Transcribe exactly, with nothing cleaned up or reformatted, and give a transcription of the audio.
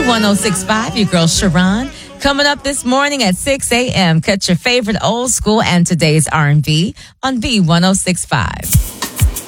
one oh six point five, your girl Sharon. Coming up this morning at six a.m., catch your favorite old school and today's R and B on B one oh six point five.